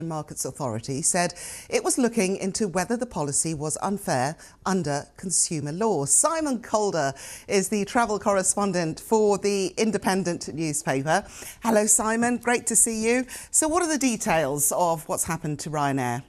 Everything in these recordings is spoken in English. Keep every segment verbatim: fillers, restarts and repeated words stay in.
Markets Authority said it was looking into whether the policy was unfair under consumer law. Simon Calder is the travel correspondent for the Independent newspaper. Hello, Simon. Great to see you. So what are the details of what's happened to Ryanair?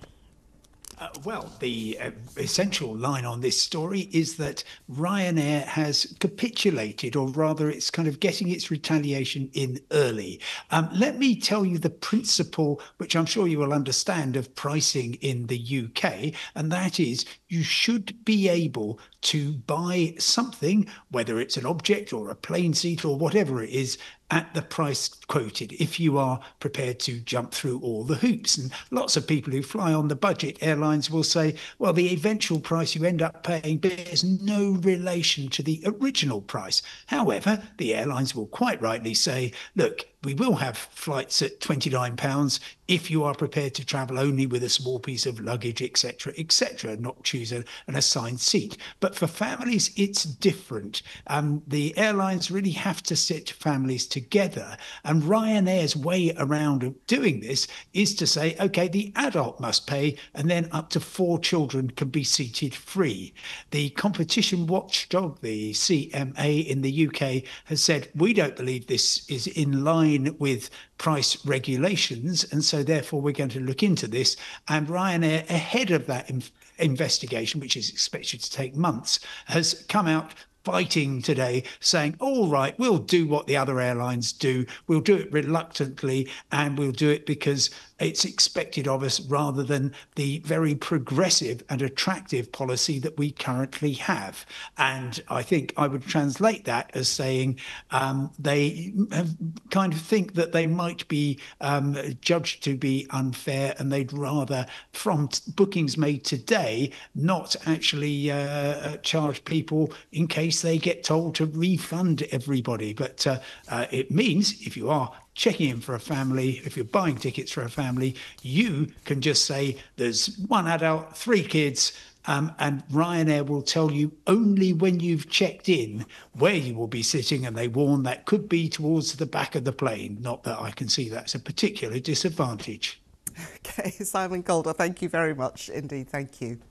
Uh, well, the uh, essential line on this story is that Ryanair has capitulated, or rather it's kind of getting its retaliation in early. Um, let me tell you the principle, which I'm sure you will understand, of pricing in the U K, and that is you should be able to buy something, whether it's an object or a plane seat or whatever it is, at the price quoted, if you are prepared to jump through all the hoops. And lots of people who fly on the budget airlines will say, well, the eventual price you end up paying bears no relation to the original price. However, the airlines will quite rightly say, look, we will have flights at twenty-nine pounds if you are prepared to travel only with a small piece of luggage, et cetera, et cetera, not choose a, an assigned seat. But for families, it's different. Um, the airlines really have to sit families together. And Ryanair's way around doing this is to say, OK, the adult must pay, and then up to four children can be seated free. The competition watchdog, the C M A in the U K, has said, we don't believe this is in line with price regulations, and so therefore we're going to look into this. And Ryanair, ahead of that in investigation, which is expected to take months, has come out fighting today, saying, all right, we'll do what the other airlines do. We'll do it reluctantly, and we'll do it because it's expected of us, rather than the very progressive and attractive policy that we currently have. And I think I would translate that as saying um, they have kind of think that they might be um, judged to be unfair, and they'd rather, from bookings made today, not actually uh, charge people in case they get told to refund everybody. But uh, uh, it means if you are checking in for a family, if you're buying tickets for a family, you can just say there's one adult, three kids, um, and Ryanair will tell you only when you've checked in where you will be sitting, and they warn that could be towards the back of the plane. Not that I can see that's a particular disadvantage. OK, Simon Calder, thank you very much indeed. Thank you.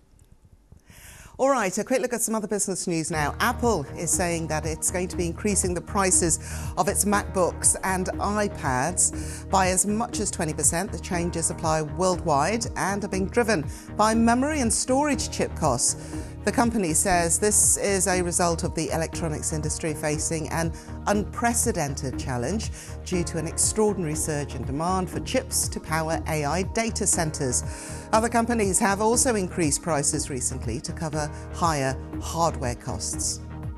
All right, a quick look at some other business news now. Apple is saying that it's going to be increasing the prices of its MacBooks and iPads by as much as twenty percent. The changes apply worldwide and are being driven by memory and storage chip costs. The company says this is a result of the electronics industry facing an unprecedented challenge due to an extraordinary surge in demand for chips to power A I data centers. Other companies have also increased prices recently to cover higher hardware costs.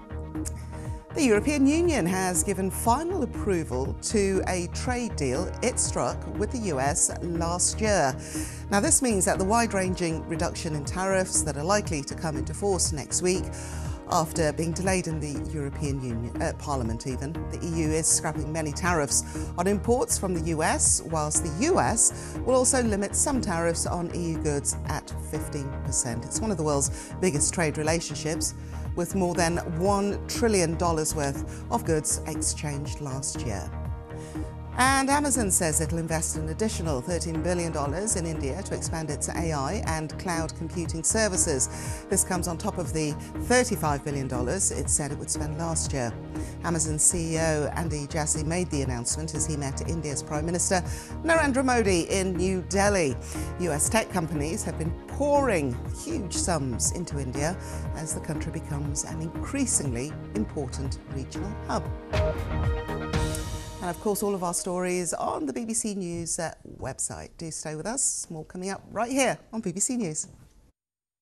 The European Union has given final approval to a trade deal it struck with the U S last year. Now, this means that the wide-ranging reduction in tariffs that are likely to come into force next week, after being delayed in the European Union, uh, Parliament even, the E U is scrapping many tariffs on imports from the U S, whilst the U S will also limit some tariffs on E U goods at fifteen percent. It's one of the world's biggest trade relationships, with more than one trillion dollars worth of goods exchanged last year. And Amazon says it'll invest an additional thirteen billion dollars in India to expand its A I and cloud computing services. This comes on top of the thirty-five billion dollars it said it would spend last year. Amazon C E O Andy Jassy made the announcement as he met India's Prime Minister Narendra Modi in New Delhi. U S tech companies have been pouring huge sums into India as the country becomes an increasingly important regional hub. And of course, all of our stories on the B B C News uh, website. Do stay with us. More coming up right here on B B C News.